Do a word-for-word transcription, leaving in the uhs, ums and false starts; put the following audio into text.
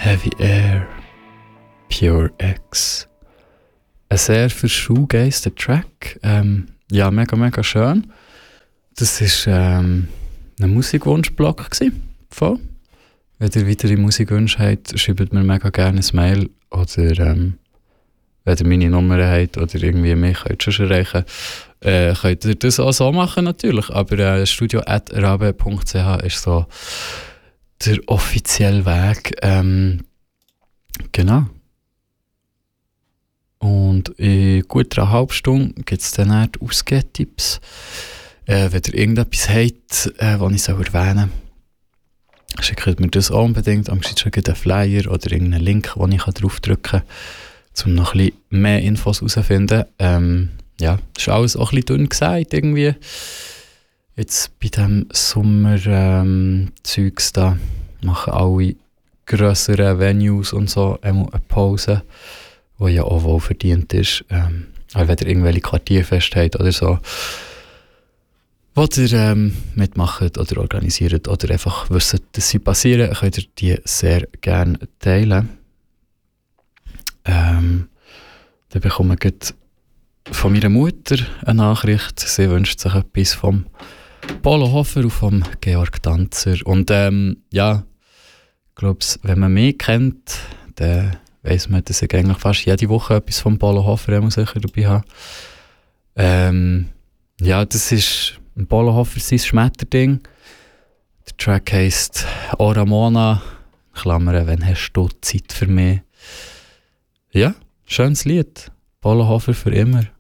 Heavy Air, Pure X. Ein sehr verschulgeister Track. Ähm, ja, mega, mega schön. Das war ähm, ein Musikwunschblock gewesen. Voll. Wenn ihr weitere Musikwünsche habt, schreibt mir mega gerne ein Mail. Oder ähm, wenn ihr meine Nummer habt oder irgendwie mich könnt schon erreichen, äh, könnt ihr das auch so machen natürlich. Aber äh, studio at rabe punkt c h ist so der offizielle Weg. Ähm, genau. Und in gut einer halben Stunde gibt es dann auch die Ausgehtipps. Äh, wenn ihr irgendetwas habt, äh, was ich erwähnen soll, schickt mir das auch unbedingt. Am besten schon einen Flyer oder irgendeinen Link, den ich draufdrücken kann, um noch ein bisschen mehr Infos herauszufinden. Ähm, ja, das ist alles auch ein bisschen dünn gesagt irgendwie. Jetzt bei diesem Sommer-Zeugs ähm, da machen alle grösseren Venues und so eine Pause, die ja auch wohl verdient ist. Ähm, aber wenn ihr irgendwelche Quartierfeste habt oder so, wo ihr ähm, mitmacht oder organisiert oder einfach wisst, dass sie passieren, könnt ihr die sehr gerne teilen. Ähm, dann bekomme ich von meiner Mutter eine Nachricht. Sie wünscht sich etwas vom Polo Hofer und vom Georg Tanzer. Und ähm, ja, ich glaube, wenn man mich kennt, dann weiss man, dass ich eigentlich fast jede Woche etwas vom Polo Hofer sicher dabei habe. Ähm, ja, das ist ein Polo Hofer sein Schmetterding. Der Track heisst Ora Mona, Klammern, wenn hast du Zeit für mich. Ja, schönes Lied. Polo Hofer für immer.